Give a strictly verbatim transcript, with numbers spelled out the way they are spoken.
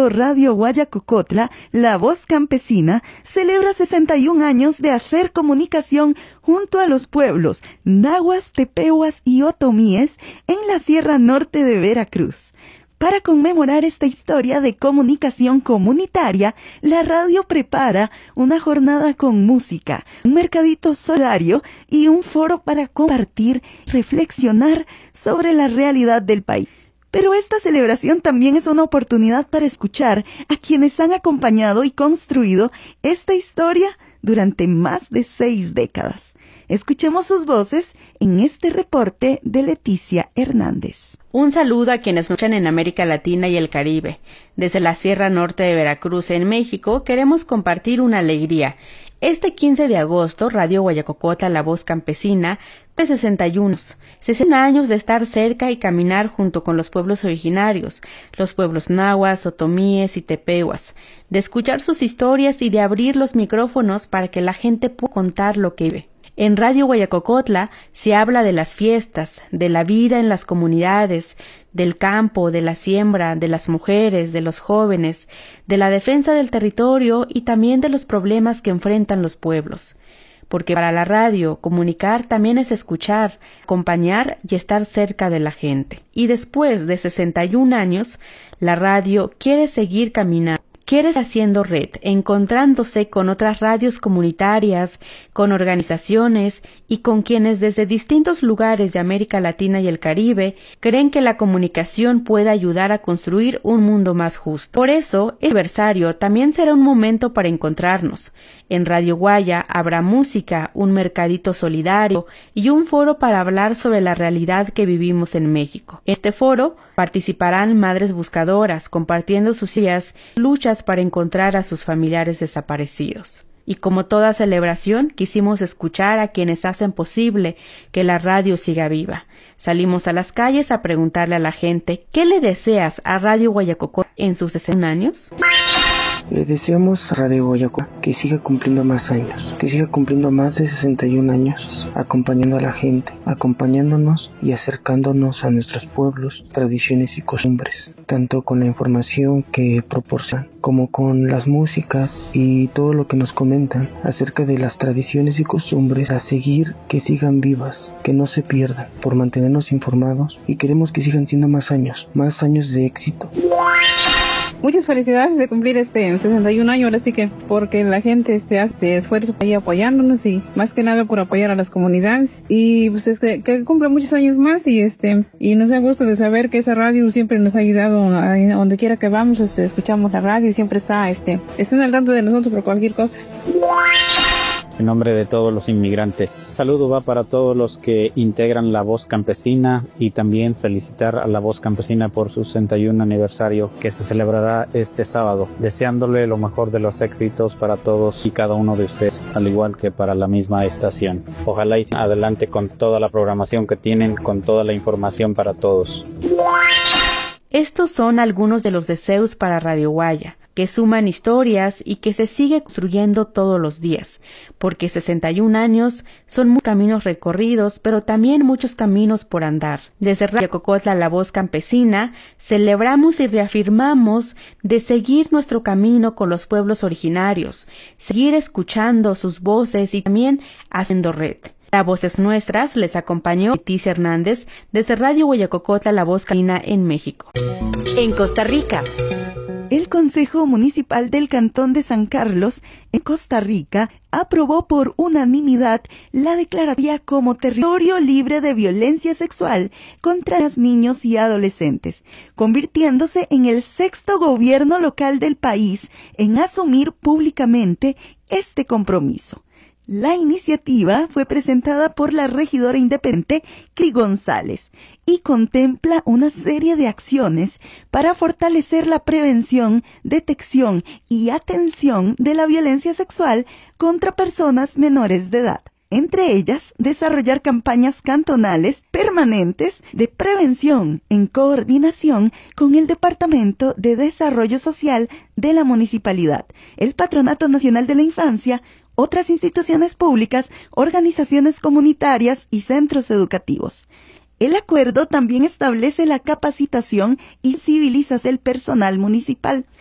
llamado Radio Guayacocotla, La Voz Campesina, celebra sesenta y un años de hacer comunicación junto a los pueblos nahuas, tepehuas y otomíes en la Sierra Norte de Veracruz. Para conmemorar esta historia de comunicación comunitaria, la radio prepara una jornada con música, un mercadito solidario y un foro para compartir, reflexionar sobre la realidad del país. Pero esta celebración también es una oportunidad para escuchar a quienes han acompañado y construido esta historia durante más de seis décadas. Escuchemos sus voces en este reporte de Leticia Hernández. Un saludo a quienes nos escuchan en América Latina y el Caribe. Desde la Sierra Norte de Veracruz, en México, queremos compartir una alegría. Este quince de agosto, Radio Guayacocotla, La Voz Campesina, de sesenta y uno, sesenta años de estar cerca y caminar junto con los pueblos originarios, los pueblos nahuas, otomíes y tepehuas, de escuchar sus historias y de abrir los micrófonos para que la gente pueda contar lo que vive. En Radio Guayacocotla se habla de las fiestas, de la vida en las comunidades, del campo, de la siembra, de las mujeres, de los jóvenes, de la defensa del territorio y también de los problemas que enfrentan los pueblos. Porque para la radio, comunicar también es escuchar, acompañar y estar cerca de la gente. Y después de sesenta y un años, la radio quiere seguir caminando. Quieres haciendo red, encontrándose con otras radios comunitarias, con organizaciones y con quienes desde distintos lugares de América Latina y el Caribe creen que la comunicación puede ayudar a construir un mundo más justo. Por eso, el aniversario también será un momento para encontrarnos. En Radio Guaya habrá música, un mercadito solidario y un foro para hablar sobre la realidad que vivimos en México. En este foro participarán madres buscadoras, compartiendo sus ideas, luchas para encontrar a sus familiares desaparecidos. Y como toda celebración, quisimos escuchar a quienes hacen posible que la radio siga viva. Salimos a las calles a preguntarle a la gente, ¿qué le deseas a Radio Guayacocotla en sus sesenta años? Le deseamos a Radio Guayacocotla que siga cumpliendo más años, que siga cumpliendo más de sesenta y un años, acompañando a la gente, acompañándonos y acercándonos a nuestros pueblos, tradiciones y costumbres, tanto con la información que proporcionan, como con las músicas y todo lo que nos comentan acerca de las tradiciones y costumbres, a seguir que sigan vivas, que no se pierdan, por mantenernos informados, y queremos que sigan siendo más años, más años de éxito. Muchas felicidades de cumplir este sesenta y un años, ahora sí que porque la gente este, hace esfuerzo ahí apoyándonos y más que nada por apoyar a las comunidades y pues este, que cumple muchos años más y este y nos da gusto de saber que esa radio siempre nos ha ayudado a, a donde quiera que vamos, este, escuchamos la radio y siempre está, este, están al tanto de nosotros por cualquier cosa. En nombre de todos los inmigrantes, saludo va para todos los que integran La Voz Campesina y también felicitar a La Voz Campesina por su sesenta y un aniversario que se celebrará este sábado, deseándole lo mejor de los éxitos para todos y cada uno de ustedes, al igual que para la misma estación. Ojalá y adelante con toda la programación que tienen, con toda la información para todos. Estos son algunos de los deseos para Radio Guaya, que suman historias y que se sigue construyendo todos los días, porque sesenta y un años son muchos caminos recorridos, pero también muchos caminos por andar. Desde Radio Guayacocotla, La Voz Campesina, celebramos y reafirmamos de seguir nuestro camino con los pueblos originarios, seguir escuchando sus voces y también haciendo red. A Voces Nuestras les acompañó Leticia Hernández desde Radio Guayacocotla, La Voz Campesina en México. En Costa Rica. El Consejo Municipal del Cantón de San Carlos, en Costa Rica, aprobó por unanimidad la declaratoria como territorio libre de violencia sexual contra los niños y adolescentes, convirtiéndose en el sexto gobierno local del país en asumir públicamente este compromiso. La iniciativa fue presentada por la regidora independiente Cri González y contempla una serie de acciones para fortalecer la prevención, detección y atención de la violencia sexual contra personas menores de edad. Entre ellas, desarrollar campañas cantonales permanentes de prevención en coordinación con el Departamento de Desarrollo Social de la Municipalidad, el Patronato Nacional de la Infancia, otras instituciones públicas, organizaciones comunitarias y centros educativos. El acuerdo también establece la capacitación y civilización del personal municipal,